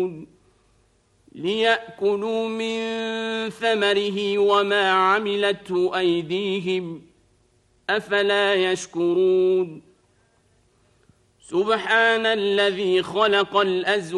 يعملون ليأكلوا من ثمره وما عملته أيديهم أفلا يشكرون سبحان الذي خلق الأزواج